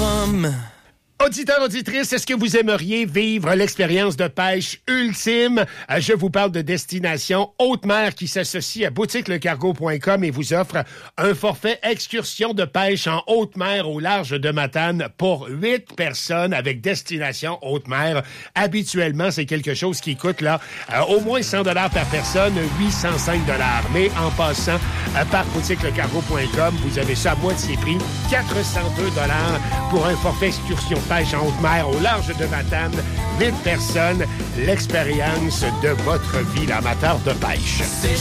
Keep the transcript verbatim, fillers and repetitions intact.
rhum. Auditeurs, auditrices, est-ce que vous aimeriez vivre l'expérience de pêche ultime? Je vous parle de Destination Haute-Mer qui s'associe à boutique le cargo point com et vous offre un forfait excursion de pêche en haute mer au large de Matane pour huit personnes avec Destination Haute-Mer. Habituellement, c'est quelque chose qui coûte là euh, au moins cent dollars par personne, huit cent cinq dollars. Mais en passant euh, par boutique le cargo point com, vous avez ça à moitié prix, quatre cent deux dollars pour un forfait excursion pêche en haute mer au large de Matane. huit personnes, l'expérience de votre vie d'amateur de pêche. C'est